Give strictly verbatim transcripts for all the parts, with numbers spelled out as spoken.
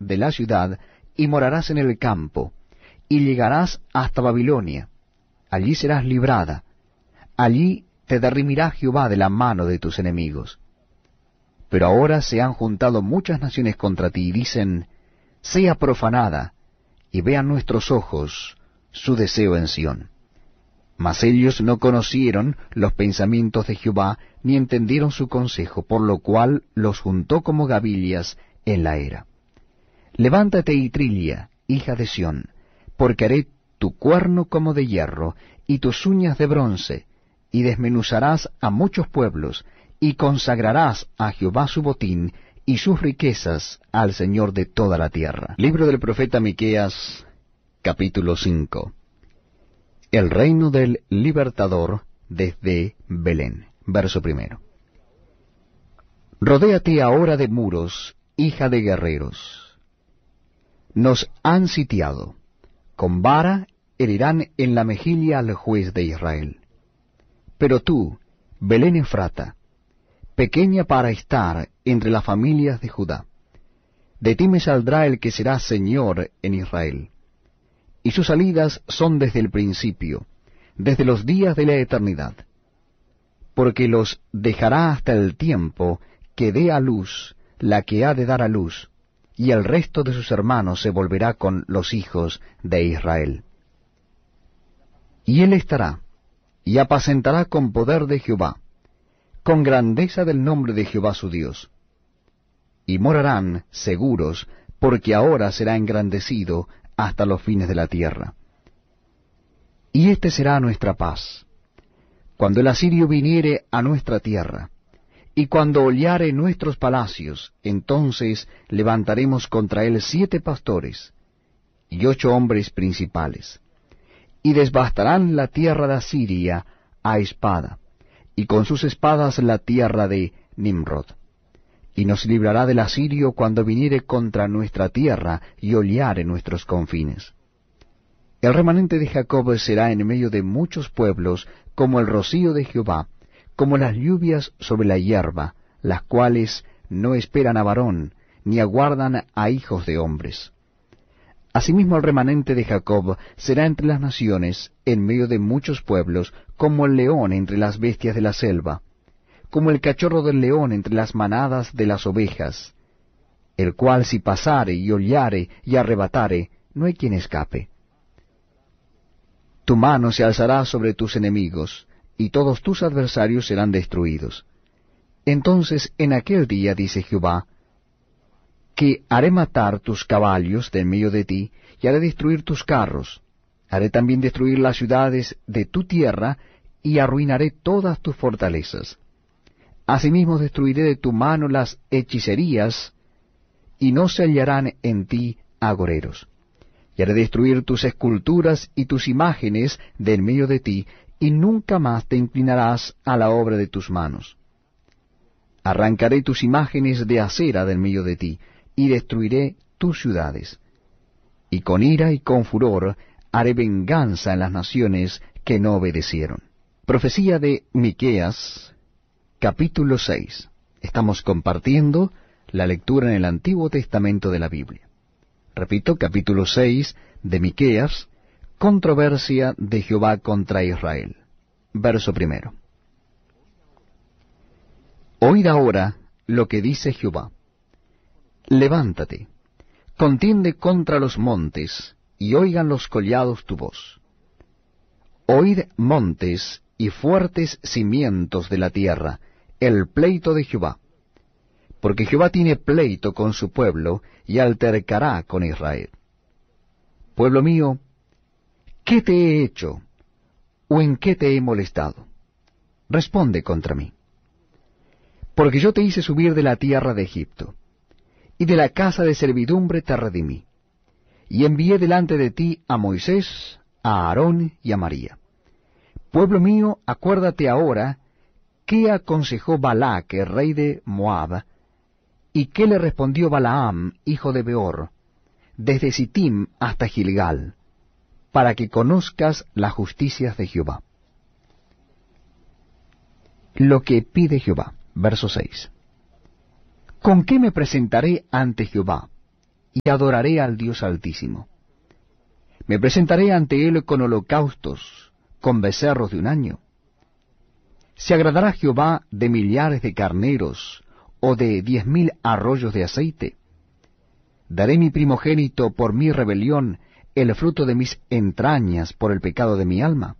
de la ciudad, y morarás en el campo, y llegarás hasta Babilonia. Allí serás librada. Allí te derrimirá Jehová de la mano de tus enemigos. Pero ahora se han juntado muchas naciones contra ti, y dicen, sea profanada, y vean nuestros ojos su deseo en Sión. Mas ellos no conocieron los pensamientos de Jehová, ni entendieron su consejo, por lo cual los juntó como gavillas en la era. Levántate y trilla, hija de Sión, porque haré tu cuerno como de hierro, y tus uñas de bronce, y desmenuzarás a muchos pueblos, y consagrarás a Jehová su botín, y sus riquezas al Señor de toda la tierra. Libro del profeta Miqueas, capítulo cinco. El reino del libertador desde Belén. Verso primero. Rodéate ahora de muros, hija de guerreros. Nos han sitiado. Con vara herirán en la mejilla al juez de Israel. Pero tú, Belén Efrata, pequeña para estar entre las familias de Judá, de ti me saldrá el que será Señor en Israel. Y sus salidas son desde el principio, desde los días de la eternidad. Porque los dejará hasta el tiempo que dé a luz la que ha de dar a luz, y el resto de sus hermanos se volverá con los hijos de Israel. Y él estará, y apacentará con poder de Jehová, con grandeza del nombre de Jehová su Dios. Y morarán seguros, porque ahora será engrandecido hasta los fines de la tierra. Y este será nuestra paz, cuando el asirio viniere a nuestra tierra, y cuando hollare nuestros palacios, entonces levantaremos contra él siete pastores, y ocho hombres principales, y desbastarán la tierra de Asiria a espada, y con sus espadas la tierra de Nimrod. Y nos librará del asirio cuando viniere contra nuestra tierra y hollare nuestros confines. El remanente de Jacob será en medio de muchos pueblos, como el rocío de Jehová, como las lluvias sobre la hierba, las cuales no esperan a varón, ni aguardan a hijos de hombres. Asimismo el remanente de Jacob será entre las naciones, en medio de muchos pueblos, como el león entre las bestias de la selva, como el cachorro del león entre las manadas de las ovejas, el cual si pasare y hollare y arrebatare, no hay quien escape. Tu mano se alzará sobre tus enemigos, y todos tus adversarios serán destruidos. Entonces en aquel día, dice Jehová, que haré matar tus caballos de en medio de ti, y haré destruir tus carros, haré también destruir las ciudades de tu tierra, y arruinaré todas tus fortalezas. Asimismo destruiré de tu mano las hechicerías, y no se hallarán en ti agoreros. Y haré destruir tus esculturas y tus imágenes de en medio de ti, y nunca más te inclinarás a la obra de tus manos. Arrancaré tus imágenes de acera de en medio de ti, y destruiré tus ciudades. Y con ira y con furor haré venganza en las naciones que no obedecieron. Profecía de Miqueas, capítulo seis. Estamos compartiendo la lectura en el Antiguo Testamento de la Biblia. Repito, capítulo seis de Miqueas, controversia de Jehová contra Israel. Verso primero. Oíd ahora lo que dice Jehová. Levántate, contiende contra los montes, y oigan los collados tu voz. Oíd montes y fuertes cimientos de la tierra, el pleito de Jehová. Porque Jehová tiene pleito con su pueblo, y altercará con Israel. Pueblo mío, ¿qué te he hecho? ¿O en qué te he molestado? Responde contra mí. Porque yo te hice subir de la tierra de Egipto, y de la casa de servidumbre te redimí, y envié delante de ti a Moisés, a Aarón y a María. Pueblo mío, acuérdate ahora qué aconsejó Balac, el rey de Moab, y qué le respondió Balaam, hijo de Beor, desde Sittim hasta Gilgal, para que conozcas las justicias de Jehová. Lo que pide Jehová. Verso seis. ¿Con qué me presentaré ante Jehová? y adoraré al Dios Altísimo. Me presentaré ante él con holocaustos, con becerros de un año. ¿Se agradará Jehová de millares de carneros, o de diez mil arroyos de aceite? Daré mi primogénito por mi rebelión, el fruto de mis entrañas por el pecado de mi alma.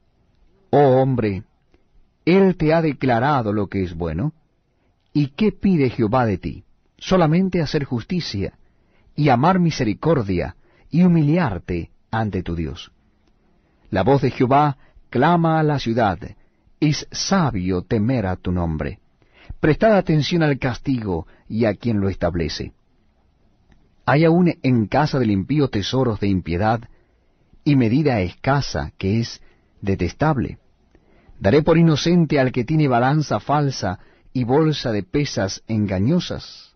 Oh hombre, él te ha declarado lo que es bueno. ¿Y qué pide Jehová de ti? Solamente hacer justicia, y amar misericordia, y humillarte ante tu Dios. La voz de Jehová clama a la ciudad, es sabio temer a tu nombre. Prestad atención al castigo y a quien lo establece. Hay aún en casa del impío tesoros de impiedad, y medida escasa que es detestable. Daré por inocente al que tiene balanza falsa y bolsa de pesas engañosas.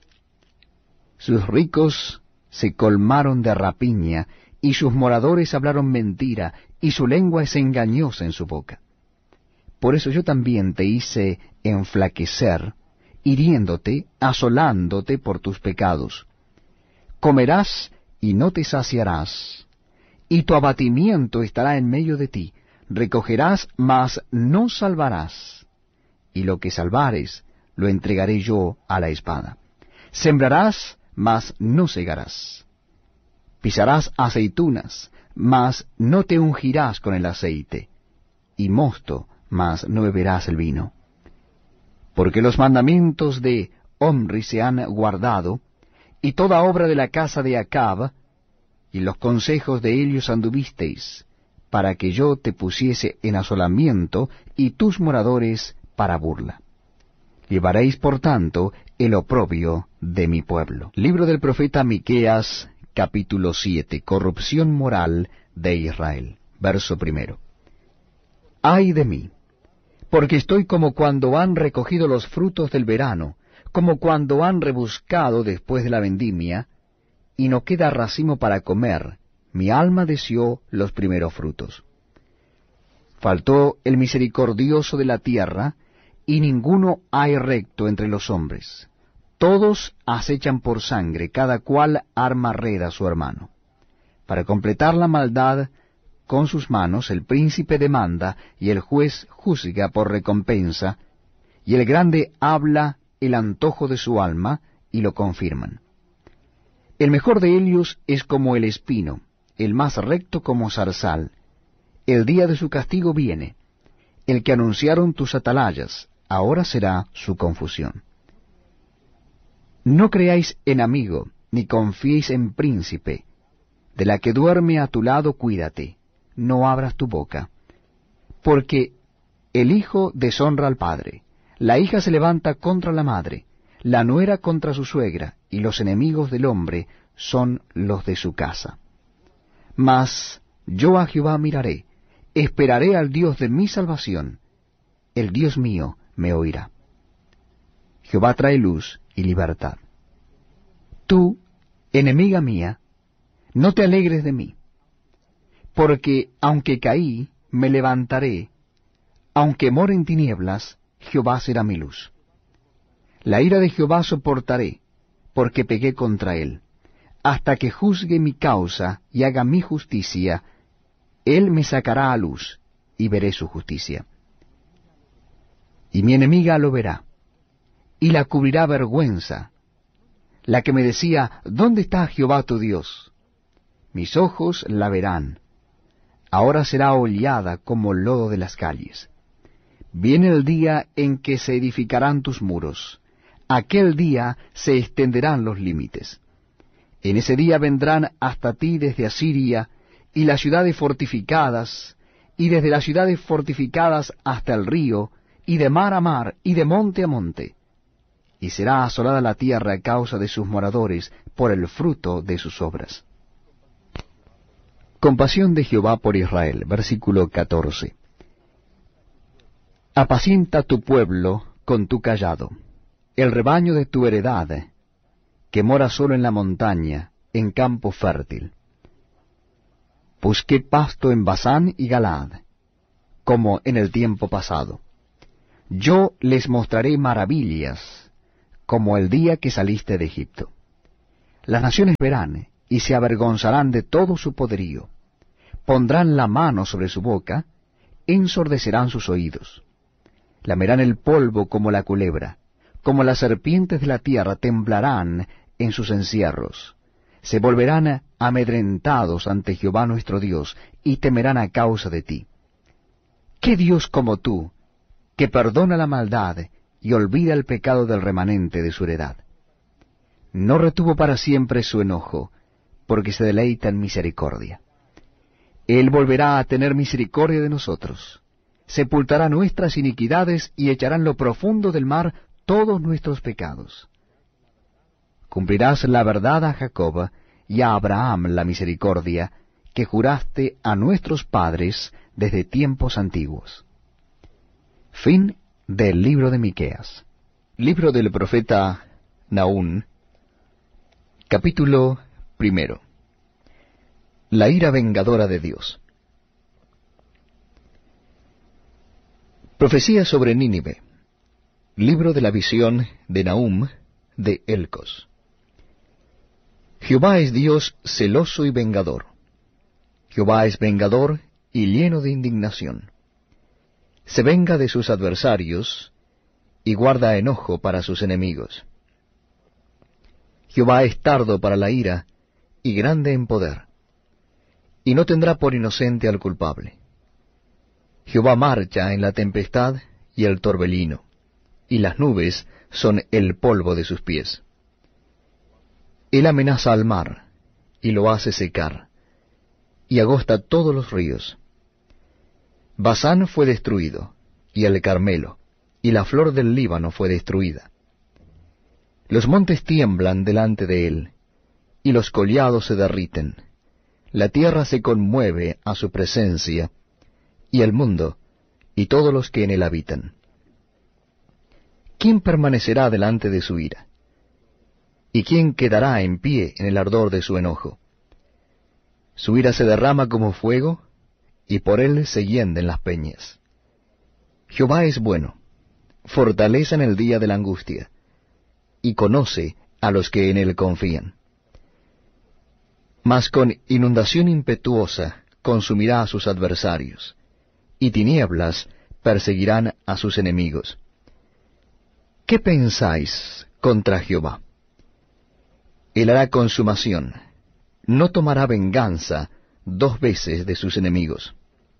Sus ricos se colmaron de rapiña, y sus moradores hablaron mentira, y su lengua es engañosa en su boca. Por eso yo también te hice enflaquecer, hiriéndote, asolándote por tus pecados. Comerás y no te saciarás, y tu abatimiento estará en medio de ti. Recogerás, mas no salvarás, y lo que salvares lo entregaré yo a la espada. Sembrarás, mas no segarás. Pisarás aceitunas, mas no te ungirás con el aceite, y mosto, mas no beberás el vino. Porque los mandamientos de Omri se han guardado, y toda obra de la casa de Acab, y los consejos de ellos anduvisteis, para que yo te pusiese en asolamiento, y tus moradores para burla. Llevaréis, por tanto, el oprobio de mi pueblo. Libro del profeta Miqueas, capítulo siete. Corrupción moral de Israel. Verso primero. Ay de mí, porque estoy como cuando han recogido los frutos del verano, como cuando han rebuscado después de la vendimia, y no queda racimo para comer. Mi alma deseó los primeros frutos. Faltó el misericordioso de la tierra, y ninguno hay recto entre los hombres. Todos acechan por sangre, cada cual arma red a su hermano. Para completar la maldad con sus manos, el príncipe demanda, y el juez juzga por recompensa, y el grande habla el antojo de su alma, y lo confirman. El mejor de ellos es como el espino, el más recto como zarzal. El día de su castigo viene. El que anunciaron tus atalayas, ahora será su confusión. No creáis en amigo, ni confiéis en príncipe. De la que duerme a tu lado, cuídate, no abras tu boca. Porque el hijo deshonra al padre, la hija se levanta contra la madre, la nuera contra su suegra, y los enemigos del hombre son los de su casa. Mas yo a Jehová miraré, esperaré al Dios de mi salvación. El Dios mío me oirá. Jehová trae luz y libertad. Tú, enemiga mía, no te alegres de mí, porque aunque caí, me levantaré, aunque more en tinieblas, Jehová será mi luz. La ira de Jehová soportaré, porque pegué contra él. Hasta que juzgue mi causa y haga mi justicia, él me sacará a luz, y veré su justicia. Y mi enemiga lo verá, y la cubrirá vergüenza, la que me decía, ¿dónde está Jehová tu Dios? Mis ojos la verán, ahora será hollada como lodo de las calles. Viene el día en que se edificarán tus muros, aquel día se extenderán los límites. En ese día vendrán hasta ti desde Asiria, y las ciudades fortificadas, y desde las ciudades fortificadas hasta el río, y de mar a mar, y de monte a monte. Y será asolada la tierra a causa de sus moradores, por el fruto de sus obras. Compasión de Jehová por Israel, versículo catorce. Apacienta tu pueblo con tu cayado, el rebaño de tu heredad, que mora solo en la montaña, en campo fértil. Busqué pasto en Basán y Galaad, como en el tiempo pasado. Yo les mostraré maravillas, como el día que saliste de Egipto. Las naciones verán y se avergonzarán de todo su poderío. Pondrán la mano sobre su boca, ensordecerán sus oídos. Lamerán el polvo como la culebra, como las serpientes de la tierra temblarán en sus encierros. Se volverán amedrentados ante Jehová nuestro Dios, y temerán a causa de ti. ¿Qué Dios como tú, que perdona la maldad y olvida el pecado del remanente de su heredad? No retuvo para siempre su enojo, porque se deleita en misericordia. Él volverá a tener misericordia de nosotros. Sepultará nuestras iniquidades y echará en lo profundo del mar todos nuestros pecados. Cumplirás la verdad a Jacob y a Abraham la misericordia que juraste a nuestros padres desde tiempos antiguos. Fin del libro de Miqueas. Libro del profeta Nahum, capítulo primero. La ira vengadora de Dios. Profecía sobre Nínive. Libro de la visión de Nahum de Elcos. Jehová es Dios celoso y vengador. Jehová es vengador y lleno de indignación. Se venga de sus adversarios y guarda enojo para sus enemigos. Jehová es tardo para la ira y grande en poder, y no tendrá por inocente al culpable. Jehová marcha en la tempestad y el torbellino, y las nubes son el polvo de sus pies. Él amenaza al mar, y lo hace secar, y agosta todos los ríos. Basán fue destruido, y el Carmelo, y la flor del Líbano fue destruida. Los montes tiemblan delante de él, y los collados se derriten. La tierra se conmueve a su presencia, y el mundo, y todos los que en él habitan. ¿Quién permanecerá delante de su ira? ¿Y quién quedará en pie en el ardor de su enojo? Su ira se derrama como fuego, y por él se hienden las peñas. Jehová es bueno, fortaleza en el día de la angustia, y conoce a los que en él confían. Mas con inundación impetuosa consumirá a sus adversarios, y tinieblas perseguirán a sus enemigos. ¿Qué pensáis contra Jehová? Él hará consumación, no tomará venganza dos veces de sus enemigos.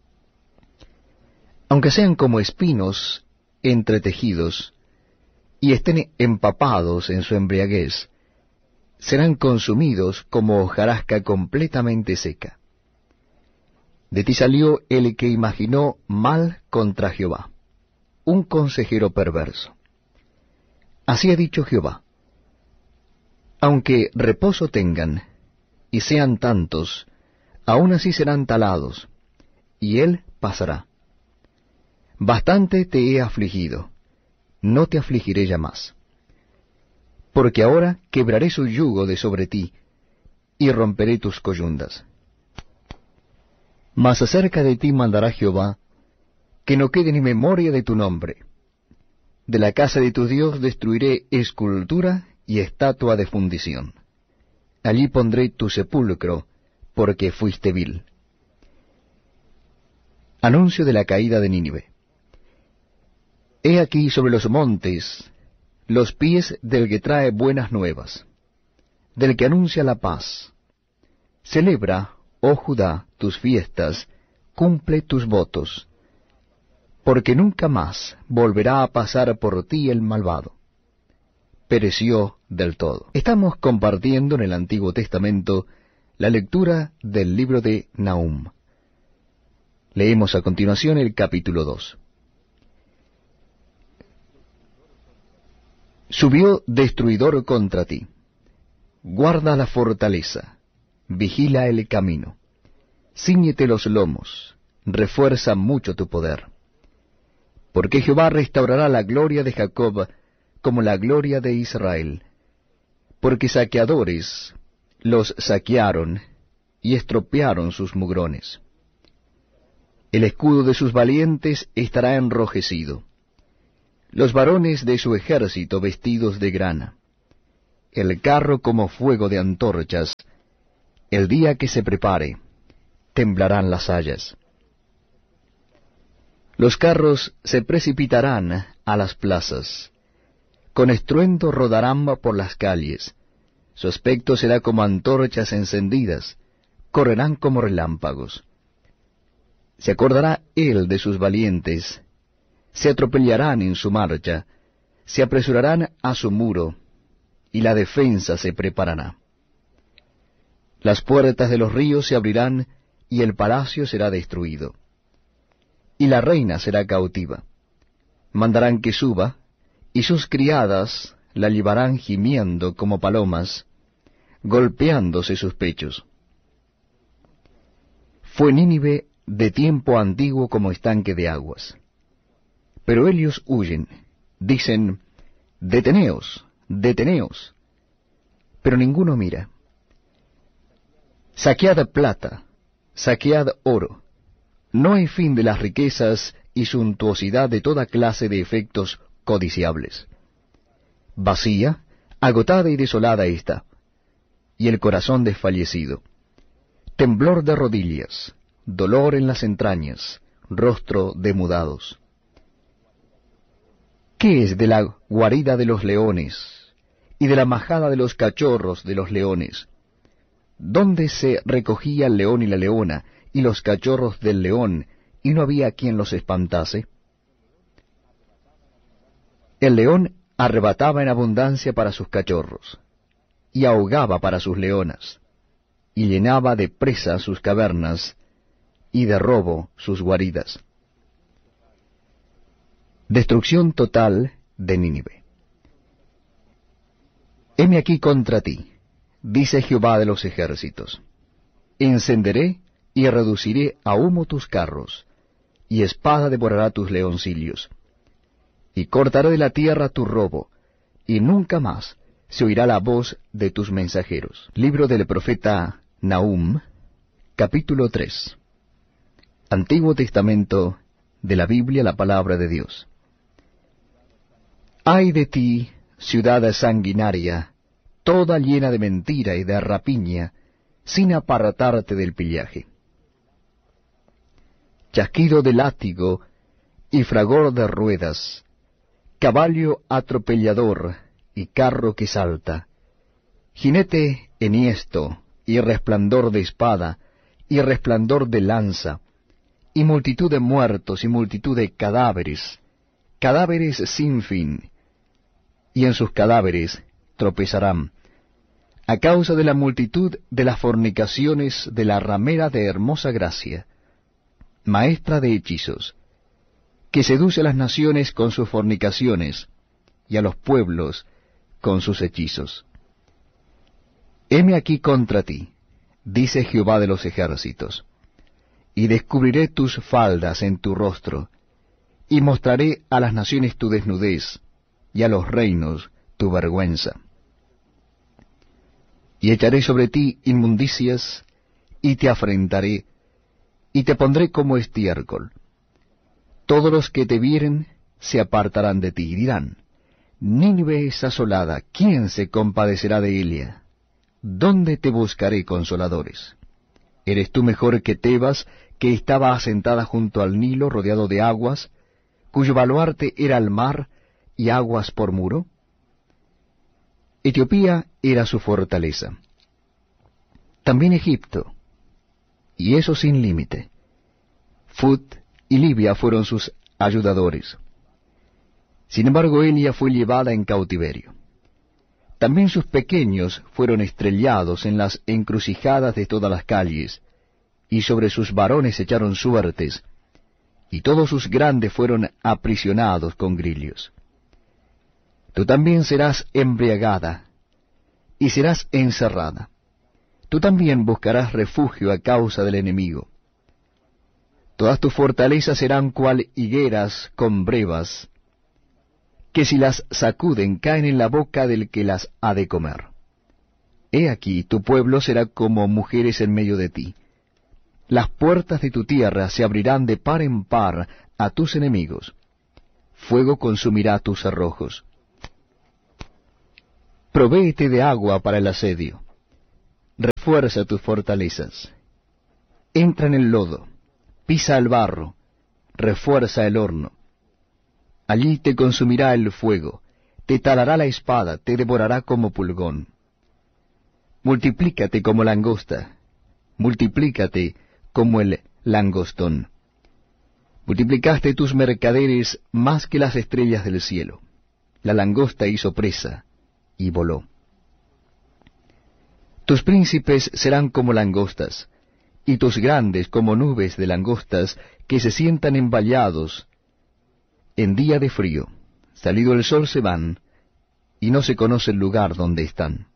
Aunque sean como espinos entretejidos, y estén empapados en su embriaguez, serán consumidos como hojarasca completamente seca. De ti salió el que imaginó mal contra Jehová, un consejero perverso. Así ha dicho Jehová: aunque reposo tengan, y sean tantos, aun así serán talados, y él pasará. Bastante te he afligido, no te afligiré ya más. Porque ahora quebraré su yugo de sobre ti, y romperé tus coyundas. Mas acerca de ti mandará Jehová, que no quede ni memoria de tu nombre. De la casa de tu Dios destruiré escultura y estatua de fundición. Allí pondré tu sepulcro, porque fuiste vil. Anuncio de la caída de Nínive. He aquí sobre los montes los pies del que trae buenas nuevas, del que anuncia la paz. Celebra, oh Judá, tus fiestas, cumple tus votos, porque nunca más volverá a pasar por ti el malvado. Pereció del todo. Estamos compartiendo en el Antiguo Testamento la lectura del libro de Nahum. Leemos a continuación el capítulo dos. Subió destruidor contra ti. Guarda la fortaleza, vigila el camino. Cíñete los lomos, refuerza mucho tu poder. Porque Jehová restaurará la gloria de Jacob como la gloria de Israel. Porque saqueadores los saquearon y estropearon sus mugrones. El escudo de sus valientes estará enrojecido, los varones de su ejército vestidos de grana. el carro como fuego de antorchas. El día que se prepare, temblarán las hayas. Los carros se precipitarán a las plazas, con estruendo rodarán por las calles. Su aspecto será como antorchas encendidas, correrán como relámpagos. Se acordará él de sus valientes, se atropellarán en su marcha, se apresurarán a su muro, y la defensa se preparará. Las puertas de los ríos se abrirán, y el palacio será destruido. Y la reina será cautiva. Mandarán que suba, y sus criadas la llevarán gimiendo como palomas, golpeándose sus pechos. Fue Nínive de tiempo antiguo como estanque de aguas. Pero ellos huyen, dicen, deteneos, deteneos. Pero ninguno mira. Saquead plata, saquead oro. No hay fin de las riquezas y suntuosidad de toda clase de efectos codiciables. Vacía, agotada y desolada está, y el corazón desfallecido. Temblor de rodillas, dolor en las entrañas, rostro de mudados. ¿Qué es de la guarida de los leones y de la majada de los cachorros de los leones? ¿Dónde se recogía el león y la leona, y los cachorros del león, y no había quien los espantase? El león arrebataba en abundancia para sus cachorros, y ahogaba para sus leonas, y llenaba de presa sus cavernas, y de robo sus guaridas. Destrucción total de Nínive. Heme aquí contra ti, dice Jehová de los ejércitos. Encenderé y reduciré a humo tus carros, y espada devorará tus leoncillos. Y cortaré de la tierra tu robo, y nunca más se oirá la voz de tus mensajeros. Libro del profeta Nahum, capítulo tres. Antiguo Testamento de la Biblia, la palabra de Dios. Ay de ti, ciudad sanguinaria, toda llena de mentira y de rapiña, sin apartarte del pillaje. Chasquido de látigo y fragor de ruedas, caballo atropellador y carro que salta, jinete enhiesto y resplandor de espada y resplandor de lanza, y multitud de muertos y multitud de cadáveres, cadáveres sin fin, y en sus cadáveres tropezarán, a causa de la multitud de las fornicaciones de la ramera de hermosa gracia, maestra de hechizos, que seduce a las naciones con sus fornicaciones, y a los pueblos con sus hechizos. Heme aquí contra ti, dice Jehová de los ejércitos, y descubriré tus faldas en tu rostro, y mostraré a las naciones tu desnudez, y a los reinos tu vergüenza. Y echaré sobre ti inmundicias, y te afrentaré, y te pondré como estiércol. Todos los que te vieren se apartarán de ti, y dirán, Nínive es asolada, ¿quién se compadecerá de ella? ¿Dónde te buscaré consoladores? ¿Eres tú mejor que Tebas, que estaba asentada junto al Nilo, rodeado de aguas, cuyo baluarte era el mar y aguas por muro? Etiopía era su fortaleza. También Egipto, y eso sin límite. Fut y Libia fueron sus ayudadores. Sin embargo, Elia fue llevada en cautiverio. También sus pequeños fueron estrellados en las encrucijadas de todas las calles, y sobre sus varones echaron suertes, y todos sus grandes fueron aprisionados con grillos. Tú también serás embriagada, y serás encerrada. Tú también buscarás refugio a causa del enemigo. Todas tus fortalezas serán cual higueras con brevas, que si las sacuden caen en la boca del que las ha de comer. He aquí, tu pueblo será como mujeres en medio de ti. Las puertas de tu tierra se abrirán de par en par a tus enemigos. Fuego consumirá tus cerrojos. provéete de agua para el asedio, refuerza tus fortalezas. Entra en el lodo, pisa el barro, refuerza el horno. Allí te consumirá el fuego, te talará la espada, te devorará como pulgón. Multiplícate como langosta, multiplícate como el langostón. Multiplicaste tus mercaderes más que las estrellas del cielo. La langosta hizo presa y voló. Tus príncipes serán como langostas, y tus grandes como nubes de langostas que se sientan envallados en día de frío. Salido el sol se van, y no se conoce el lugar donde están.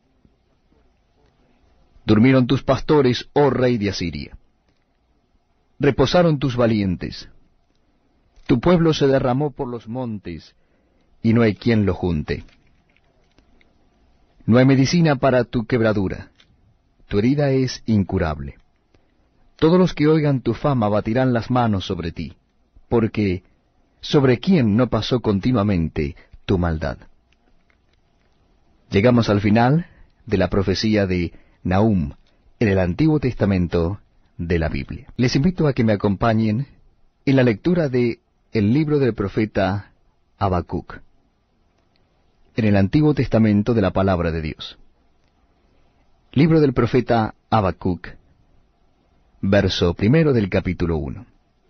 Durmieron tus pastores, oh rey de Asiria. Reposaron tus valientes. Tu pueblo se derramó por los montes, y no hay quien lo junte. No hay medicina para tu quebradura. Tu herida es incurable. Todos los que oigan tu fama batirán las manos sobre ti, porque ¿sobre quién no pasó continuamente tu maldad? Llegamos al final de la profecía de Nahum en el Antiguo Testamento de la Biblia. Les invito a que me acompañen en la lectura de el libro del profeta Habacuc, en el Antiguo Testamento de la Palabra de Dios. Libro del profeta Habacuc, verso primero del capítulo uno.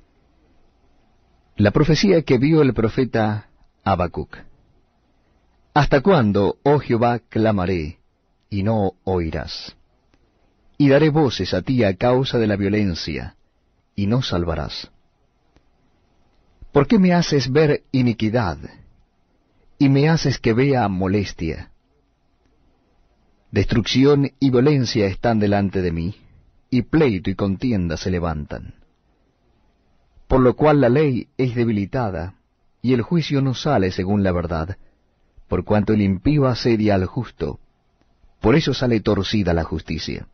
La profecía que vio el profeta Habacuc. ¿Hasta cuándo, oh Jehová, clamaré, y no oirás? Y daré voces a ti a causa de la violencia, y no salvarás. ¿Por qué me haces ver iniquidad, y me haces que vea molestia? Destrucción y violencia están delante de mí, y pleito y contienda se levantan. Por lo cual la ley es debilitada, y el juicio no sale según la verdad, por cuanto el impío asedia al justo, por eso sale torcida la justicia.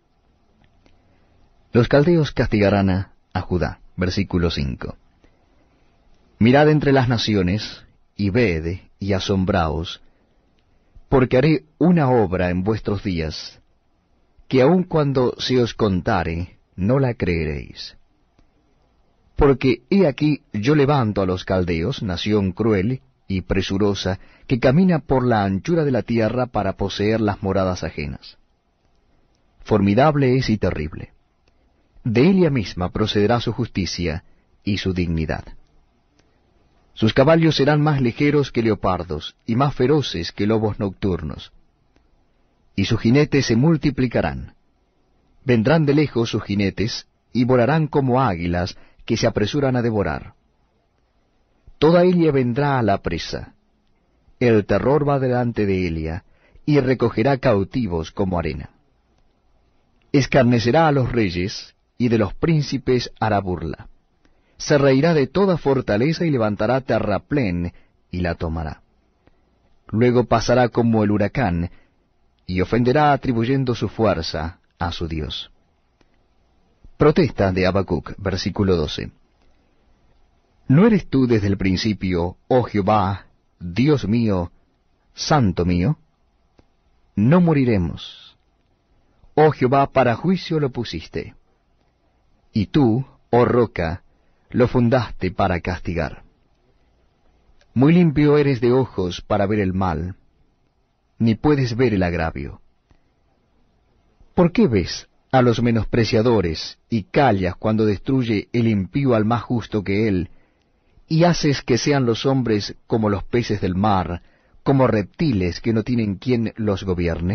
Los caldeos castigarán a, a Judá. Versículo cinco. Mirad entre las naciones, y ved, y asombraos, porque haré una obra en vuestros días, que aun cuando se os contare, no la creeréis. Porque he aquí yo levanto a los caldeos, nación cruel y presurosa, que camina por la anchura de la tierra para poseer las moradas ajenas. Formidable es y terrible. De ella misma procederá su justicia y su dignidad. Sus caballos serán más ligeros que leopardos, y más feroces que lobos nocturnos. Y sus jinetes se multiplicarán. Vendrán de lejos sus jinetes, y volarán como águilas que se apresuran a devorar. Toda ella vendrá a la presa. El terror va delante de ella, y recogerá cautivos como arena. Escarnecerá a los reyes, y de los príncipes hará burla. Se reirá de toda fortaleza y levantará terraplén, y la tomará. Luego pasará como el huracán, y ofenderá atribuyendo su fuerza a su Dios. Protesta de Habacuc, versículo doce. ¿No eres tú desde el principio, oh Jehová, Dios mío, santo mío? No moriremos. Oh Jehová, para juicio lo pusiste. Y tú, oh roca, lo fundaste para castigar. Muy limpio eres de ojos para ver el mal, ni puedes ver el agravio. ¿Por qué ves a los menospreciadores y callas cuando destruye el impío al más justo que él, y haces que sean los hombres como los peces del mar, como reptiles que no tienen quien los gobierne?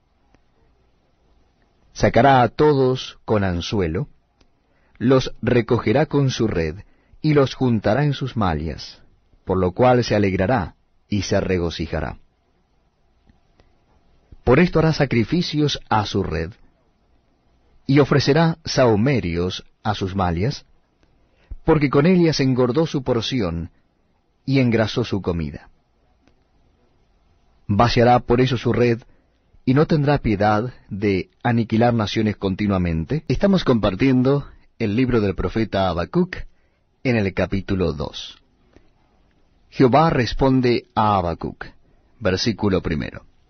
Sacará a todos con anzuelo, los recogerá con su red, y los juntará en sus mallas, por lo cual se alegrará y se regocijará. Por esto hará sacrificios a su red, y ofrecerá sahumerios a sus mallas, porque con ellas engordó su porción, y engrasó su comida. Vaciará por eso su red, y no tendrá piedad de aniquilar naciones continuamente. Estamos compartiendo el libro del profeta Habacuc en el capítulo dos. Jehová responde a Habacuc, versículo primero.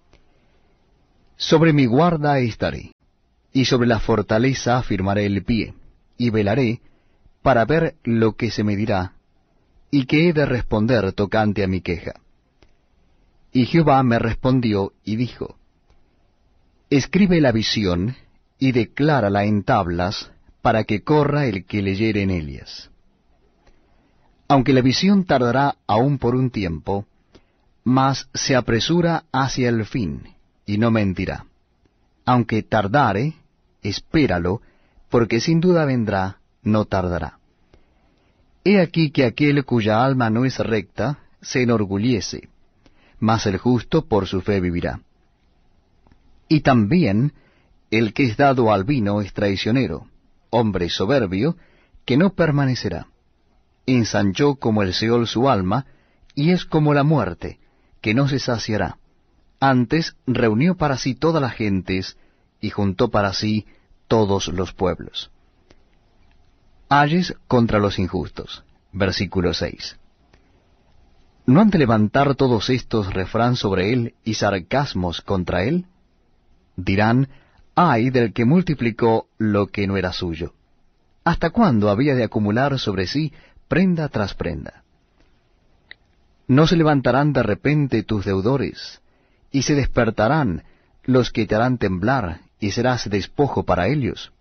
Sobre mi guarda estaré, y sobre la fortaleza afirmaré el pie, y velaré para ver lo que se me dirá, y que he de responder tocante a mi queja. Y Jehová me respondió y dijo, escribe la visión, y declárala en tablas, para que corra el que leyere en ellas. Aunque la visión tardará aún por un tiempo, mas se apresura hacia el fin, y no mentirá. Aunque tardare, espéralo, porque sin duda vendrá, no tardará. He aquí que aquel cuya alma no es recta, se enorgullece, mas el justo por su fe vivirá. Y también el que es dado al vino es traicionero, hombre soberbio, que no permanecerá. Ensanchó como el Seol su alma, y es como la muerte, que no se saciará. Antes reunió para sí todas las gentes, y juntó para sí todos los pueblos. Ayes contra los injustos. Versículo seis. ¿No han de levantar todos estos refrán sobre él y sarcasmos contra él? Dirán, ay del que multiplicó lo que no era suyo. ¿Hasta cuándo había de acumular sobre sí prenda tras prenda? ¿No se levantarán de repente tus deudores, y se despertarán los que te harán temblar, y serás despojo para ellos?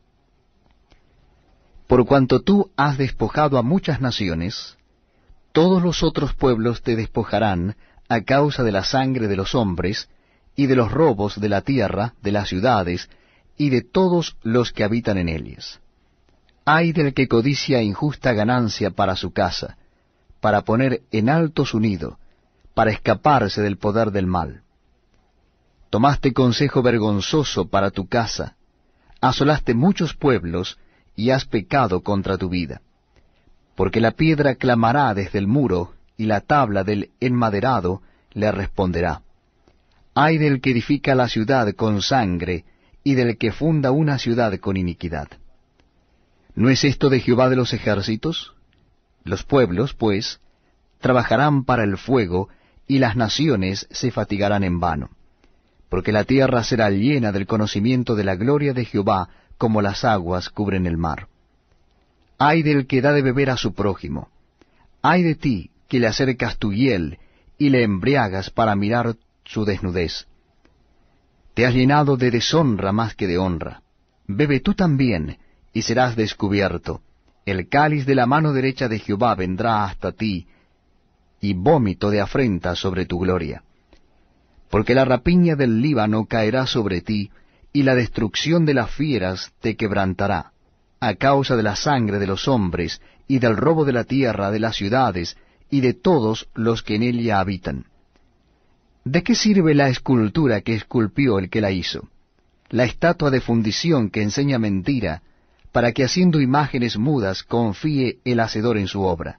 Por cuanto tú has despojado a muchas naciones, todos los otros pueblos te despojarán a causa de la sangre de los hombres, y de los robos de la tierra, de las ciudades, y de todos los que habitan en ellas. Ay del que codicia injusta ganancia para su casa, para poner en alto su nido, para escaparse del poder del mal. Tomaste consejo vergonzoso para tu casa, asolaste muchos pueblos, y has pecado contra tu vida. Porque la piedra clamará desde el muro, y la tabla del enmaderado le responderá. Ay del que edifica la ciudad con sangre, y del que funda una ciudad con iniquidad. ¿No es esto de Jehová de los ejércitos? Los pueblos, pues, trabajarán para el fuego, y las naciones se fatigarán en vano. Porque la tierra será llena del conocimiento de la gloria de Jehová, como las aguas cubren el mar. Ay del que da de beber a su prójimo. Ay de ti, que le acercas tu hiel, y le embriagas para mirar su desnudez. Te has llenado de deshonra más que de honra. Bebe tú también, y serás descubierto. El cáliz de la mano derecha de Jehová vendrá hasta ti, y vómito de afrenta sobre tu gloria. Porque la rapiña del Líbano caerá sobre ti, y la destrucción de las fieras te quebrantará, a causa de la sangre de los hombres, y del robo de la tierra, de las ciudades, y de todos los que en ella habitan. ¿De qué sirve la escultura que esculpió el que la hizo? La estatua de fundición que enseña mentira, para que haciendo imágenes mudas confíe el hacedor en su obra.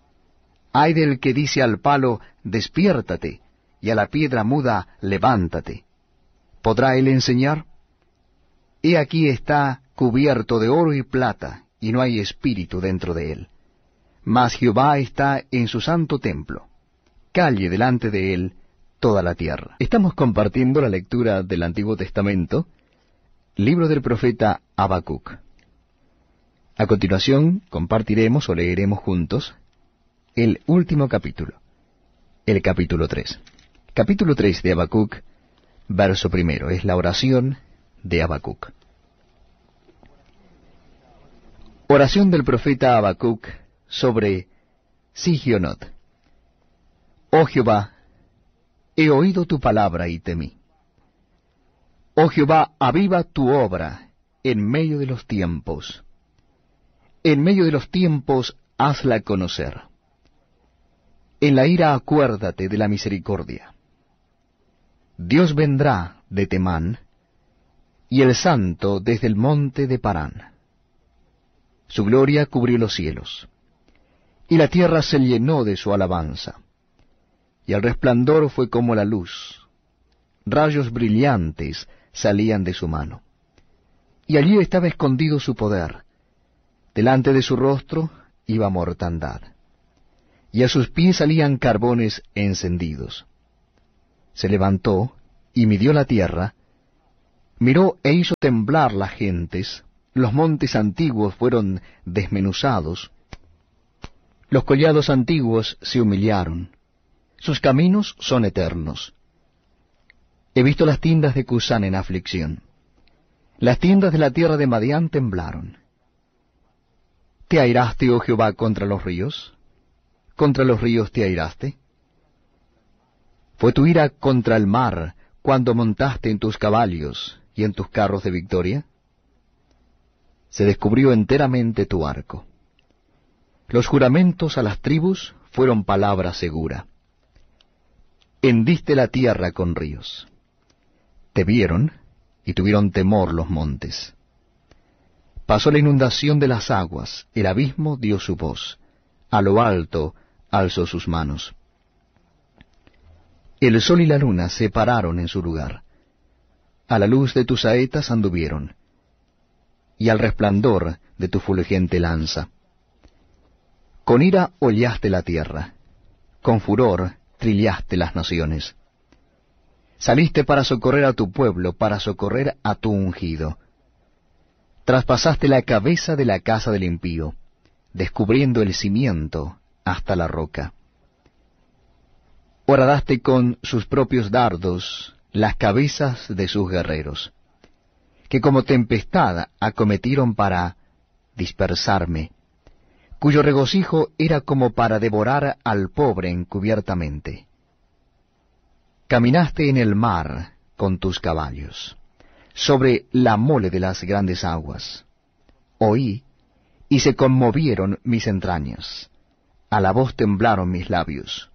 Ay del que dice al palo, despiértate, y a la piedra muda, levántate. ¿Podrá él enseñar? He aquí está cubierto de oro y plata, y no hay espíritu dentro de él. Mas Jehová está en su santo templo. Calle delante de él toda la tierra. Estamos compartiendo la lectura del Antiguo Testamento, libro del profeta Habacuc. A continuación compartiremos o leeremos juntos el último capítulo, el capítulo tres. Capítulo tres de Habacuc, verso primero, es la oración de Habacuc. Oración del profeta Habacuc sobre Sigionot. Oh Jehová, he oído tu palabra y temí. Oh Jehová, aviva tu obra en medio de los tiempos. En medio de los tiempos hazla conocer. En la ira acuérdate de la misericordia. Dios vendrá de Temán, y el Santo desde el monte de Parán. Su gloria cubrió los cielos, y la tierra se llenó de su alabanza. Y el resplandor fue como la luz, rayos brillantes salían de su mano. Y allí estaba escondido su poder, delante de su rostro iba mortandad, y a sus pies salían carbones encendidos. Se levantó y midió la tierra, Miró e hizo temblar las gentes, los montes antiguos fueron desmenuzados, los collados antiguos se humillaron, sus caminos son eternos. He visto las tiendas de Cusán en aflicción, las tiendas de la tierra de Madián temblaron. ¿Te airaste, oh Jehová, contra los ríos? ¿Contra los ríos te airaste? ¿Fue tu ira contra el mar cuando montaste en tus caballos y en tus carros de victoria? Se descubrió enteramente tu arco. Los juramentos a las tribus fueron palabra segura. Hendiste la tierra con ríos. Te vieron y tuvieron temor los montes. Pasó la inundación de las aguas, el abismo dio su voz, a lo alto alzó sus manos. El sol y la luna se pararon en su lugar. A la luz de tus saetas anduvieron, y al resplandor de tu fulgente lanza. Con ira hollaste la tierra, con furor trillaste las naciones. Saliste para socorrer a tu pueblo, para socorrer a tu ungido. Traspasaste la cabeza de la casa del impío, descubriendo el cimiento hasta la roca. Horadaste con sus propios dardos las cabezas de sus guerreros, que como tempestad acometieron para dispersarme, cuyo regocijo era como para devorar al pobre encubiertamente. Caminaste en el mar con tus caballos, sobre la mole de las grandes aguas. Oí, y se conmovieron mis entrañas, a la voz temblaron mis labios.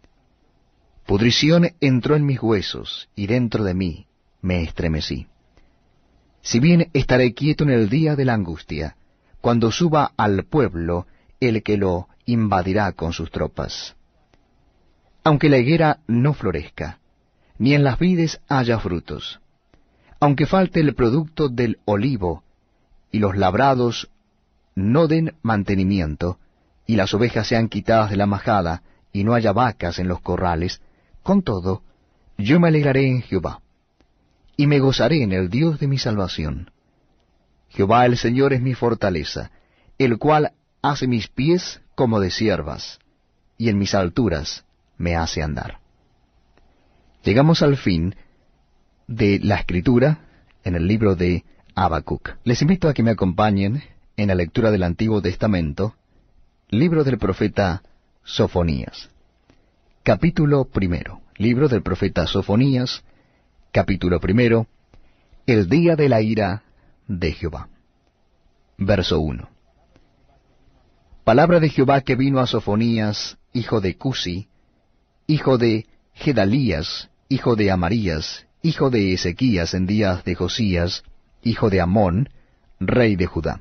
Pudrición entró en mis huesos, y dentro de mí me estremecí. Si bien estaré quieto en el día de la angustia, cuando suba al pueblo el que lo invadirá con sus tropas. Aunque la higuera no florezca, ni en las vides haya frutos, aunque falte el producto del olivo, y los labrados no den mantenimiento, y las ovejas sean quitadas de la majada, y no haya vacas en los corrales, con todo, yo me alegraré en Jehová, y me gozaré en el Dios de mi salvación. Jehová el Señor es mi fortaleza, el cual hace mis pies como de ciervas, y en mis alturas me hace andar. Llegamos al fin de la escritura en el libro de Habacuc. Les invito a que me acompañen en la lectura del Antiguo Testamento, libro del profeta Sofonías. Capítulo primero. Libro del profeta Sofonías, capítulo primero. El día de la ira de Jehová. Verso uno. Palabra de Jehová que vino a Sofonías, hijo de Cusi, hijo de Gedalías, hijo de Amarías, hijo de Ezequías en días de Josías, hijo de Amón, rey de Judá.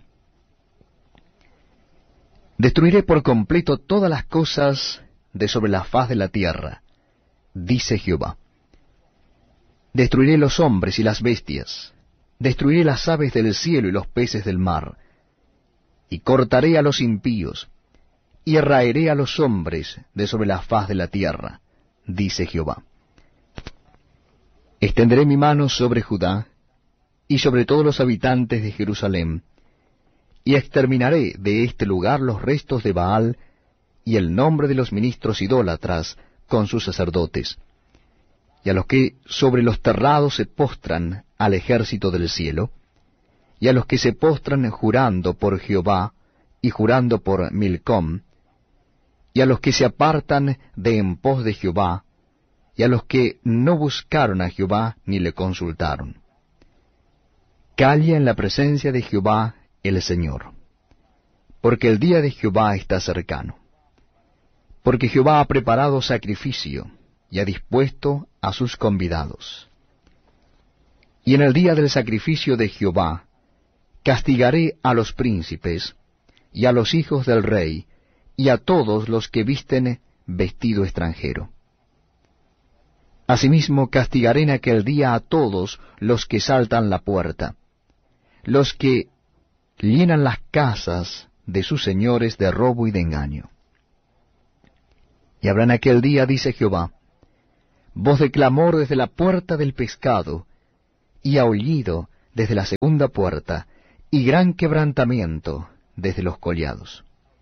Destruiré por completo todas las cosas de sobre la faz de la tierra, dice Jehová. Destruiré los hombres y las bestias, destruiré las aves del cielo y los peces del mar, y cortaré a los impíos, y raeré a los hombres de sobre la faz de la tierra, dice Jehová. Extenderé mi mano sobre Judá, y sobre todos los habitantes de Jerusalén, y exterminaré de este lugar los restos de Baal, y el nombre de los ministros idólatras con sus sacerdotes, y a los que sobre los terrados se postran al ejército del cielo, y a los que se postran jurando por Jehová, y jurando por Milcom, y a los que se apartan de en pos de Jehová, y a los que no buscaron a Jehová ni le consultaron. Calla en la presencia de Jehová el Señor, porque el día de Jehová está cercano. Porque Jehová ha preparado sacrificio, y ha dispuesto a sus convidados. Y en el día del sacrificio de Jehová, castigaré a los príncipes, y a los hijos del rey, y a todos los que visten vestido extranjero. Asimismo castigaré en aquel día a todos los que saltan la puerta, los que llenan las casas de sus señores de robo y de engaño. Y habrá en aquel día, dice Jehová, voz de clamor desde la puerta del pescado, y aullido desde la segunda puerta, y gran quebrantamiento desde los collados.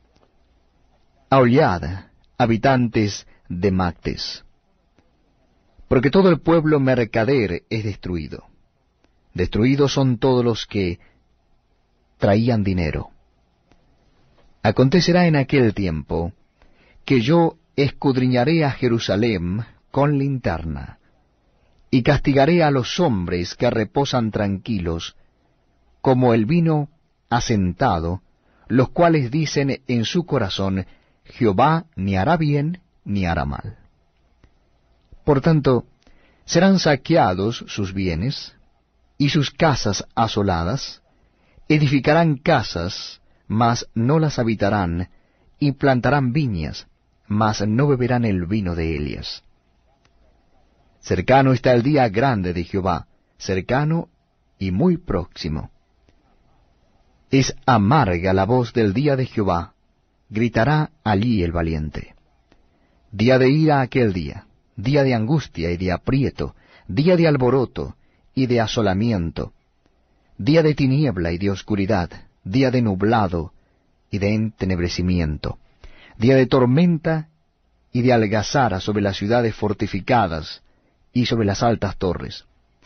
Aullad, habitantes de Mactes, porque todo el pueblo mercader es destruido. Destruidos son todos los que traían dinero. Acontecerá en aquel tiempo que yo escudriñaré a Jerusalén con linterna, y castigaré a los hombres que reposan tranquilos, como el vino asentado, los cuales dicen en su corazón, Jehová ni hará bien ni hará mal. Por tanto, serán saqueados sus bienes, y sus casas asoladas, edificarán casas, mas no las habitarán, y plantarán viñas, mas no beberán el vino de ellas. Cercano está el día grande de Jehová, cercano y muy próximo. Es amarga la voz del día de Jehová, gritará allí el valiente. Día de ira aquel día, día de angustia y de aprieto, día de alboroto y de asolamiento, día de tiniebla y de oscuridad, día de nublado y de entenebrecimiento, día de tormenta y de algazara sobre las ciudades fortificadas y sobre las altas torres.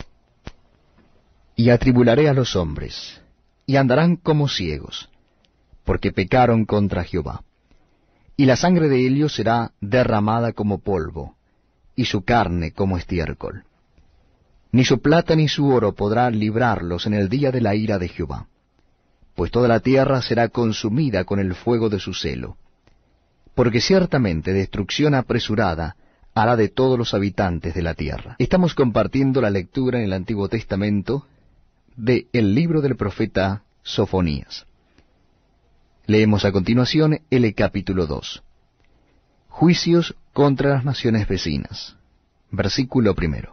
Y atribularé a los hombres, y andarán como ciegos, porque pecaron contra Jehová. Y la sangre de ellos será derramada como polvo, y su carne como estiércol. Ni su plata ni su oro podrá librarlos en el día de la ira de Jehová, pues toda la tierra será consumida con el fuego de su celo. Porque ciertamente destrucción apresurada hará de todos los habitantes de la tierra. Estamos compartiendo la lectura en el Antiguo Testamento de el libro del profeta Sofonías. Leemos a continuación el capítulo dos. Juicios contra las naciones vecinas. Versículo primero.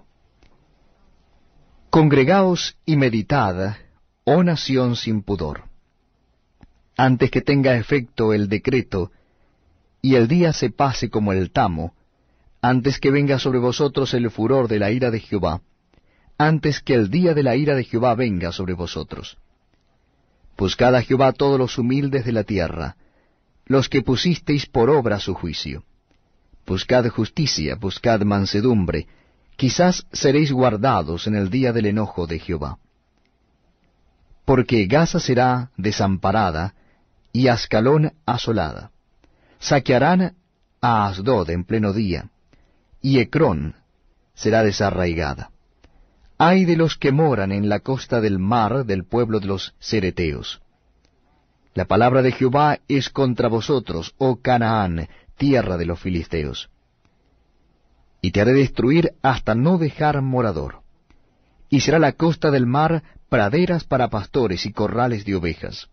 Congregaos y meditad, oh nación sin pudor, antes que tenga efecto el decreto, y el día se pase como el tamo, antes que venga sobre vosotros el furor de la ira de Jehová, antes que el día de la ira de Jehová venga sobre vosotros. Buscad a Jehová todos los humildes de la tierra, los que pusisteis por obra su juicio. Buscad justicia, buscad mansedumbre, quizás seréis guardados en el día del enojo de Jehová. Porque Gaza será desamparada, y Ascalón asolada. Saquearán a Asdod en pleno día, y Ecrón será desarraigada. Ay de los que moran en la costa del mar del pueblo de los cereteos. La palabra de Jehová es contra vosotros, oh Canaán, tierra de los filisteos. Y te haré destruir hasta no dejar morador. Y será la costa del mar praderas para pastores y corrales de ovejas.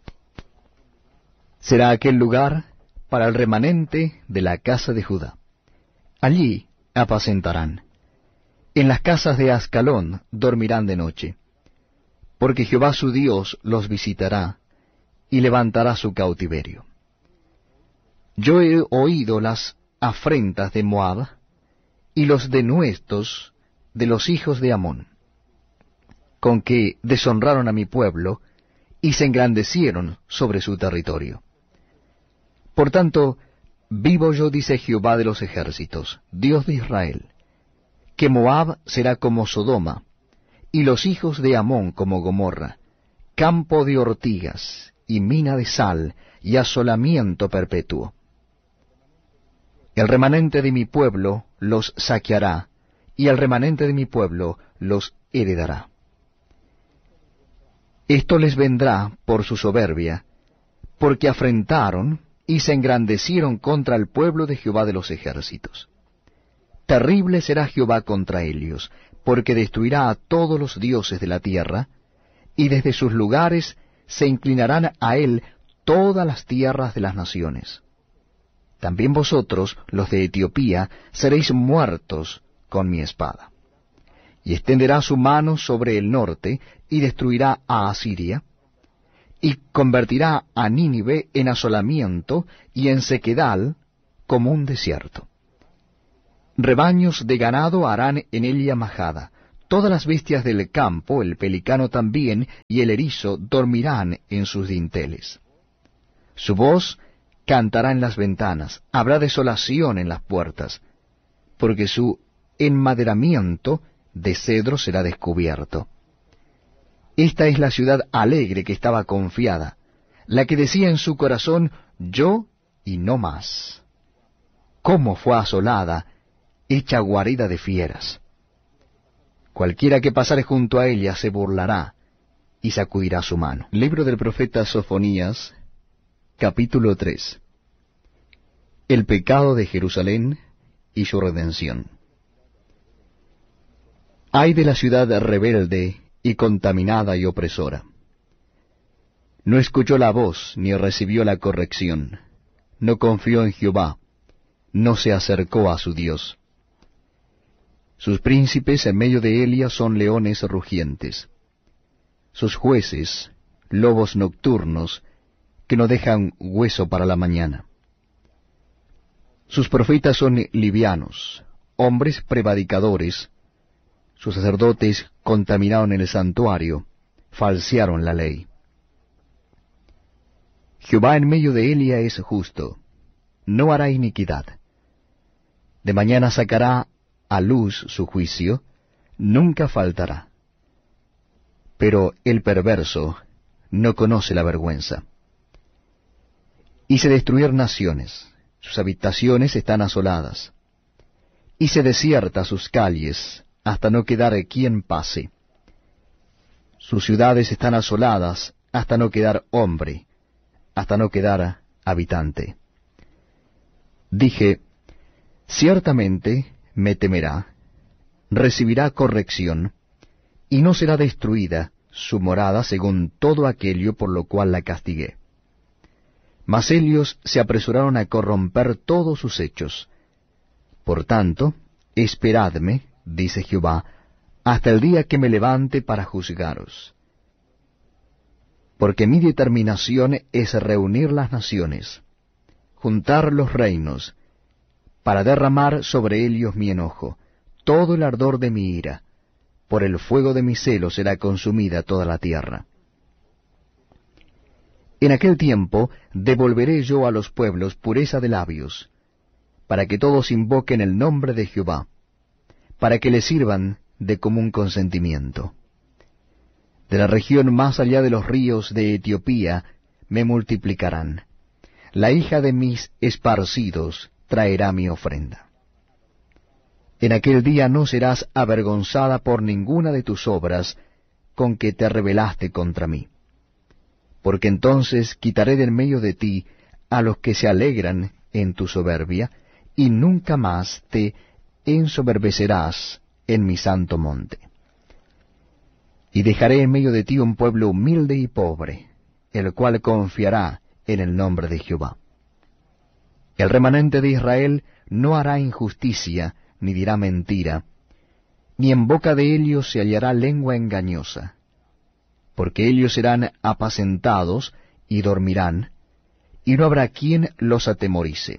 Será aquel lugar para el remanente de la casa de Judá. Allí apacentarán. En las casas de Ascalón dormirán de noche. Porque Jehová su Dios los visitará, y levantará su cautiverio. Yo he oído las afrentas de Moab, y los denuestos de los hijos de Amón, con que deshonraron a mi pueblo, y se engrandecieron sobre su territorio. Por tanto, vivo yo, dice Jehová de los ejércitos, Dios de Israel, que Moab será como Sodoma, y los hijos de Amón como Gomorra, campo de ortigas, y mina de sal, y asolamiento perpetuo. El remanente de mi pueblo los saqueará, y el remanente de mi pueblo los heredará. Esto les vendrá por su soberbia, porque afrentaron y se engrandecieron contra el pueblo de Jehová de los ejércitos. Terrible será Jehová contra ellos, porque destruirá a todos los dioses de la tierra, y desde sus lugares se inclinarán a él todas las tierras de las naciones. También vosotros, los de Etiopía, seréis muertos con mi espada. Y extenderá su mano sobre el norte, y destruirá a Asiria, y convertirá a Nínive en asolamiento, y en sequedal como un desierto. Rebaños de ganado harán en ella majada, Todas las bestias del campo, el pelicano también, y el erizo dormirán en sus dinteles. Su voz cantará en las ventanas, habrá desolación en las puertas, porque su enmaderamiento de cedro será descubierto. Esta es la ciudad alegre que estaba confiada, la que decía en su corazón, yo y no más. ¿Cómo fue asolada, hecha guarida de fieras? Cualquiera que pasare junto a ella se burlará y sacudirá su mano. Libro del profeta Sofonías, capítulo tres. El pecado de Jerusalén y su redención. Ay de la ciudad rebelde y contaminada y opresora. No escuchó la voz ni recibió la corrección. No confió en Jehová, no se acercó a su Dios. Sus príncipes en medio de Elia son leones rugientes. Sus jueces, lobos nocturnos, que no dejan hueso para la mañana. Sus profetas son livianos, hombres prevaricadores. Sus sacerdotes contaminaron el santuario, falsearon la ley. Jehová en medio de Elia es justo, no hará iniquidad. De mañana sacará a luz su juicio, nunca faltará. Pero el perverso no conoce la vergüenza. Hice destruir naciones, sus habitaciones están asoladas. Hice desiertas sus calles, hasta no quedar quien pase. Sus ciudades están asoladas, hasta no quedar hombre, hasta no quedar habitante. Dije, ciertamente me temerá, recibirá corrección, y no será destruida su morada según todo aquello por lo cual la castigué. Mas ellos se apresuraron a corromper todos sus hechos. Por tanto, esperadme, dice Jehová, hasta el día que me levante para juzgaros. Porque mi determinación es reunir las naciones, juntar los reinos, para derramar sobre ellos mi enojo, todo el ardor de mi ira, por el fuego de mi celo será consumida toda la tierra. En aquel tiempo devolveré yo a los pueblos pureza de labios, para que todos invoquen el nombre de Jehová, para que le sirvan de común consentimiento. De la región más allá de los ríos de Etiopía me multiplicarán. La hija de mis esparcidos traerá mi ofrenda. En aquel día no serás avergonzada por ninguna de tus obras con que te rebelaste contra mí. Porque entonces quitaré del medio de ti a los que se alegran en tu soberbia, y nunca más te ensoberbecerás en mi santo monte. Y dejaré en medio de ti un pueblo humilde y pobre, el cual confiará en el nombre de Jehová. El remanente de Israel no hará injusticia, ni dirá mentira, ni en boca de ellos se hallará lengua engañosa, porque ellos serán apacentados y dormirán, y no habrá quien los atemorice.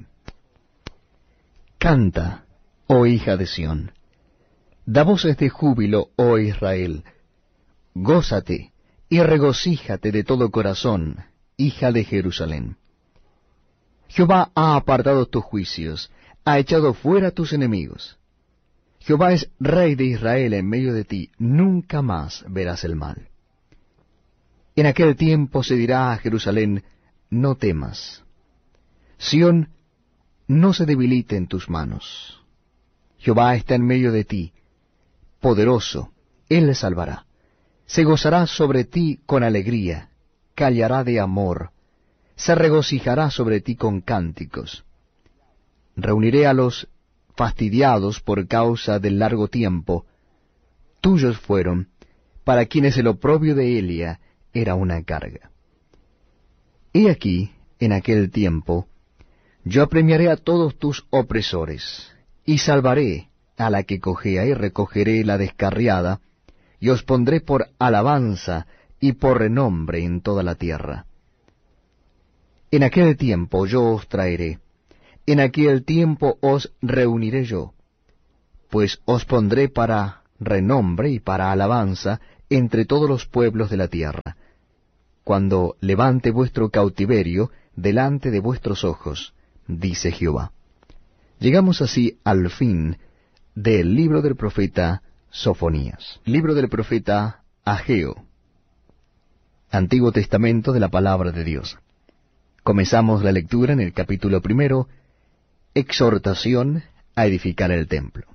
Canta, oh hija de Sión, da voces de júbilo, oh Israel, gózate y regocíjate de todo corazón, hija de Jerusalén. Jehová ha apartado tus juicios, ha echado fuera tus enemigos. Jehová es rey de Israel en medio de ti, nunca más verás el mal. En aquel tiempo se dirá a Jerusalén, no temas. Sión, no se debilite en tus manos. Jehová está en medio de ti, poderoso, él le salvará. Se gozará sobre ti con alegría, callará de amor, se regocijará sobre ti con cánticos. Reuniré a los fastidiados por causa del largo tiempo. Tuyos fueron, para quienes el oprobio de Elia era una carga. He aquí, en aquel tiempo, yo apremiaré a todos tus opresores, y salvaré a la que cojea, y recogeré la descarriada, y os pondré por alabanza y por renombre en toda la tierra. En aquel tiempo yo os traeré, en aquel tiempo os reuniré yo, pues os pondré para renombre y para alabanza entre todos los pueblos de la tierra, cuando levante vuestro cautiverio delante de vuestros ojos, dice Jehová. Llegamos así al fin del libro del profeta Sofonías. Libro del profeta Ageo, Antiguo Testamento de la Palabra de Dios. Comenzamos la lectura en el capítulo primero, exhortación a edificar el templo.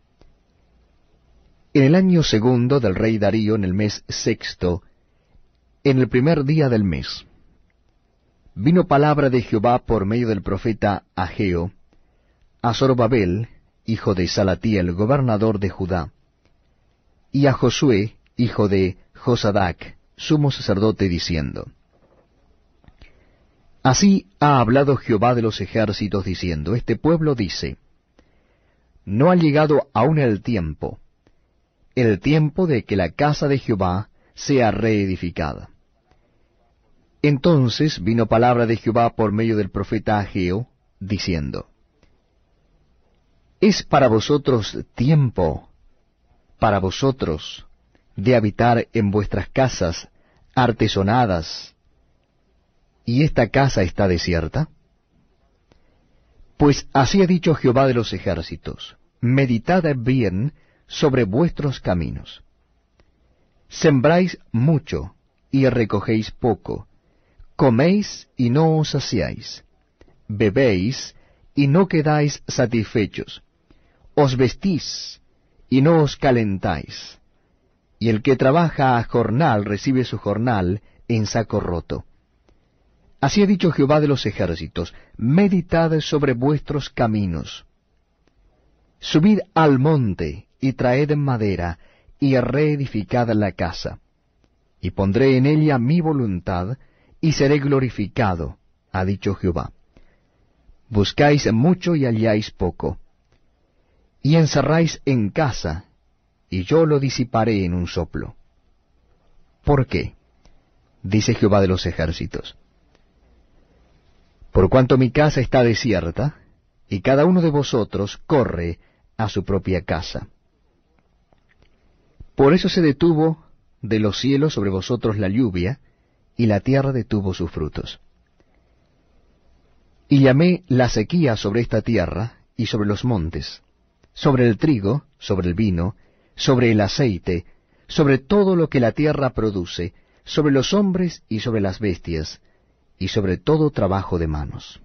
En el año segundo del rey Darío, en el mes sexto, en el primer día del mes, vino palabra de Jehová por medio del profeta Ageo a Zorobabel, hijo de Salatiel, gobernador de Judá, y a Josué, hijo de Josadac, sumo sacerdote, diciendo: Así ha hablado Jehová de los ejércitos, diciendo: Este pueblo dice, no ha llegado aún el tiempo, el tiempo de que la casa de Jehová sea reedificada. Entonces vino palabra de Jehová por medio del profeta Ageo, diciendo: ¿Es para vosotros tiempo, para vosotros, de habitar en vuestras casas artesonadas, y esta casa está desierta? Pues así ha dicho Jehová de los ejércitos: meditad bien sobre vuestros caminos. Sembráis mucho, y recogéis poco. Coméis, y no os saciáis. Bebéis, y no quedáis satisfechos. Os vestís, y no os calentáis. Y el que trabaja a jornal recibe su jornal en saco roto. Así ha dicho Jehová de los ejércitos: meditad sobre vuestros caminos. Subid al monte, y traed madera, y reedificad la casa. Y pondré en ella mi voluntad, y seré glorificado, ha dicho Jehová. Buscáis mucho y halláis poco. Y encerráis en casa, y yo lo disiparé en un soplo. ¿Por qué? Dice Jehová de los ejércitos: por cuanto mi casa está desierta, y cada uno de vosotros corre a su propia casa. Por eso se detuvo de los cielos sobre vosotros la lluvia, y la tierra detuvo sus frutos. Y llamé la sequía sobre esta tierra y sobre los montes, sobre el trigo, sobre el vino, sobre el aceite, sobre todo lo que la tierra produce, sobre los hombres y sobre las bestias, y sobre todo trabajo de manos.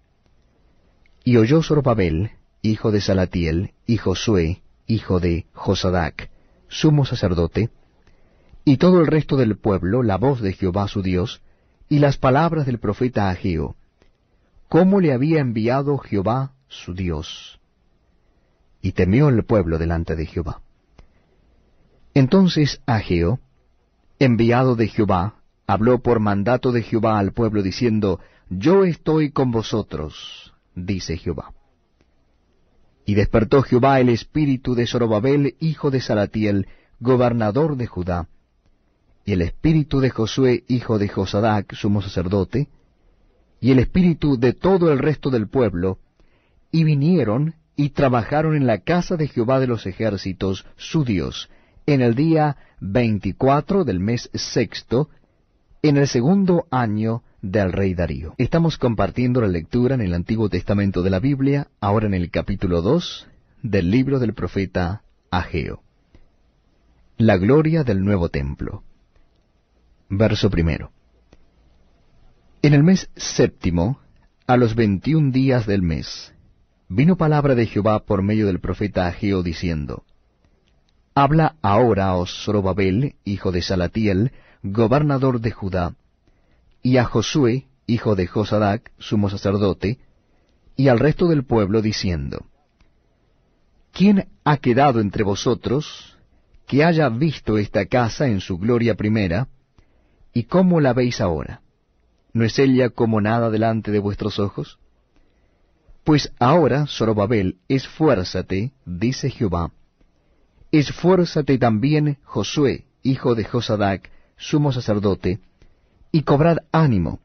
Y oyó Zorobabel, hijo de Salatiel, y Josué, hijo de Josadac, sumo sacerdote, y todo el resto del pueblo, la voz de Jehová su Dios, y las palabras del profeta Ageo, cómo le había enviado Jehová su Dios. Y temió el pueblo delante de Jehová. Entonces Ageo, enviado de Jehová, habló por mandato de Jehová al pueblo, diciendo: yo estoy con vosotros, dice Jehová. Y despertó Jehová el espíritu de Zorobabel, hijo de Salatiel, gobernador de Judá, y el espíritu de Josué, hijo de Josadac, sumo sacerdote, y el espíritu de todo el resto del pueblo, y vinieron y trabajaron en la casa de Jehová de los ejércitos, su Dios, en el día veinticuatro del mes sexto, en el segundo año del rey Darío. Estamos compartiendo la lectura en el Antiguo Testamento de la Biblia, ahora en el capítulo dos del libro del profeta Ageo. La gloria del nuevo templo. Verso primero. En el mes séptimo, a los veintiún días del mes, vino palabra de Jehová por medio del profeta Ageo, diciendo: habla ahora a Zorobabel, hijo de Salatiel, gobernador de Judá, y a Josué, hijo de Josadac, sumo sacerdote, y al resto del pueblo, diciendo: ¿quién ha quedado entre vosotros que haya visto esta casa en su gloria primera, y cómo la veis ahora? ¿No es ella como nada delante de vuestros ojos? Pues ahora, Zorobabel, esfuérzate, dice Jehová, esfuérzate también Josué, hijo de Josadac, sumo sacerdote, y cobrad ánimo,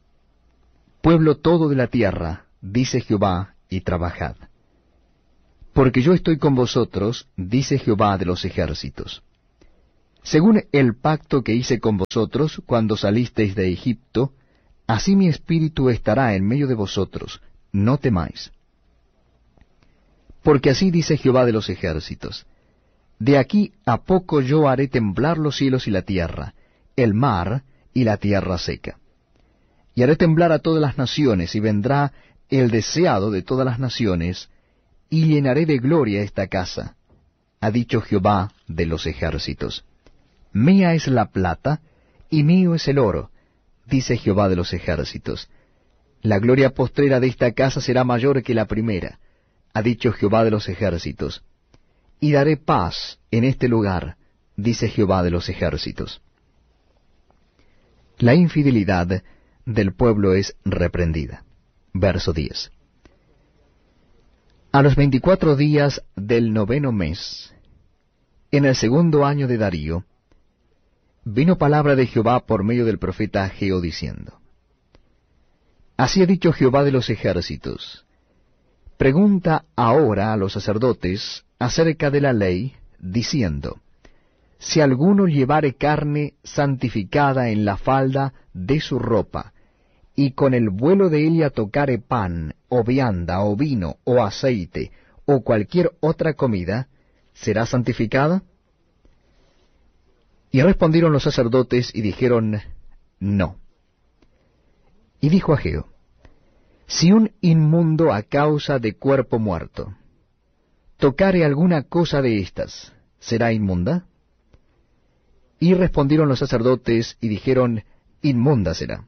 pueblo todo de la tierra, dice Jehová, y trabajad. Porque yo estoy con vosotros, dice Jehová de los ejércitos. Según el pacto que hice con vosotros cuando salisteis de Egipto, así mi espíritu estará en medio de vosotros, no temáis. Porque así dice Jehová de los ejércitos, de aquí a poco yo haré temblar los cielos y la tierra, el mar y la tierra seca. Y haré temblar a todas las naciones, y vendrá el deseado de todas las naciones, y llenaré de gloria esta casa, ha dicho Jehová de los ejércitos. Mía es la plata, y mío es el oro, dice Jehová de los ejércitos. La gloria postrera de esta casa será mayor que la primera, ha dicho Jehová de los ejércitos. Y daré paz en este lugar, dice Jehová de los ejércitos. La infidelidad del pueblo es reprendida. Verso diez. A los veinticuatro días del noveno mes, en el segundo año de Darío, vino palabra de Jehová por medio del profeta Ageo, diciendo, Así ha dicho Jehová de los ejércitos, pregunta ahora a los sacerdotes acerca de la ley, diciendo, Si alguno llevare carne santificada en la falda de su ropa, y con el vuelo de ella tocare pan, o vianda, o vino, o aceite, o cualquier otra comida, ¿será santificada? Y respondieron los sacerdotes y dijeron, No. Y dijo Ageo, Si un inmundo a causa de cuerpo muerto tocare alguna cosa de estas, ¿será inmunda? Y respondieron los sacerdotes y dijeron, Inmunda será.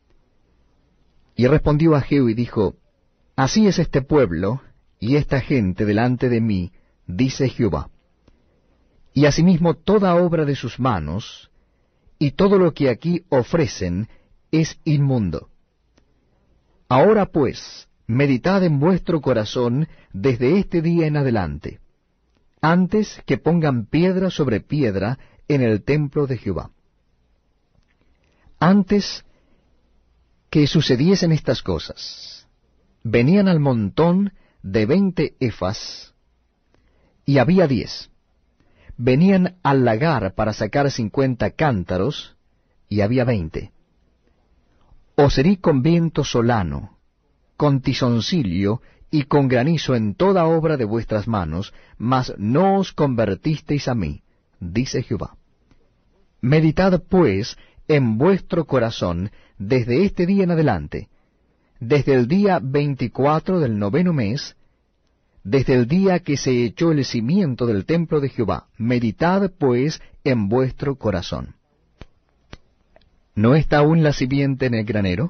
Y respondió Ageo y dijo, Así es este pueblo y esta gente delante de mí, dice Jehová. Y asimismo toda obra de sus manos, y todo lo que aquí ofrecen, es inmundo. Ahora pues, meditad en vuestro corazón desde este día en adelante, antes que pongan piedra sobre piedra en el templo de Jehová. Antes que sucediesen estas cosas, venían al montón de veinte efas, y había diez. Venían al lagar para sacar cincuenta cántaros, y había veinte. Os herí con viento solano, con tizoncillo y con granizo en toda obra de vuestras manos, mas no os convertisteis a mí, dice Jehová. Meditad pues en vuestro corazón desde este día en adelante, desde el día veinticuatro del noveno mes, desde el día que se echó el cimiento del templo de Jehová. Meditad pues en vuestro corazón. ¿No está aún la simiente en el granero?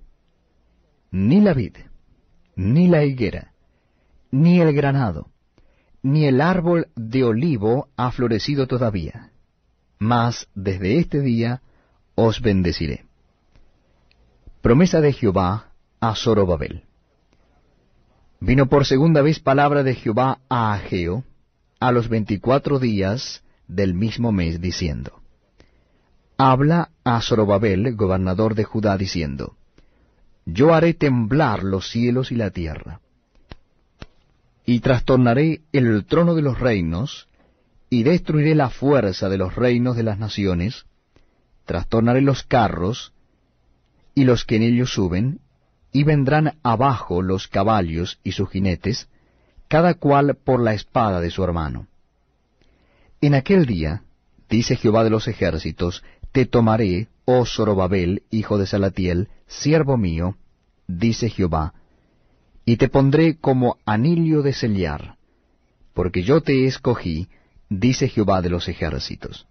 Ni la vid, ni la higuera, ni el granado, ni el árbol de olivo ha florecido todavía. Mas desde este día os bendeciré. Promesa de Jehová a Zorobabel. Vino por segunda vez palabra de Jehová a Ageo, a los veinticuatro días del mismo mes, diciendo, Habla a Zorobabel, gobernador de Judá, diciendo, Yo haré temblar los cielos y la tierra, y trastornaré el trono de los reinos, y destruiré la fuerza de los reinos de las naciones, trastornaré los carros, y los que en ellos suben, y vendrán abajo los caballos y sus jinetes, cada cual por la espada de su hermano. En aquel día, dice Jehová de los ejércitos, te tomaré, oh Zorobabel, hijo de Salatiel, siervo mío, dice Jehová, y te pondré como anillo de sellar, porque yo te escogí, dice Jehová de los ejércitos.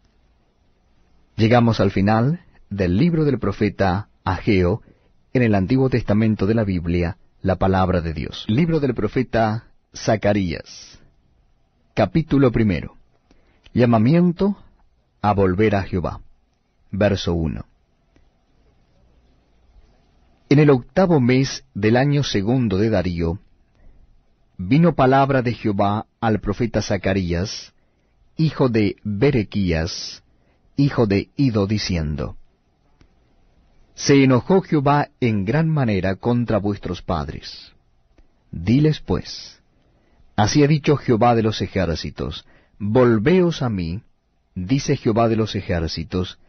Llegamos al final del libro del profeta Ageo, en el Antiguo Testamento de la Biblia, la palabra de Dios. Libro del profeta Zacarías, capítulo primero. Llamamiento a volver a Jehová. Verso uno. En el octavo mes del año segundo de Darío, vino palabra de Jehová al profeta Zacarías, hijo de Berequías, hijo de Ido, diciendo, Se enojó Jehová en gran manera contra vuestros padres. Diles pues, Así ha dicho Jehová de los ejércitos, volveos a mí, dice Jehová de los ejércitos,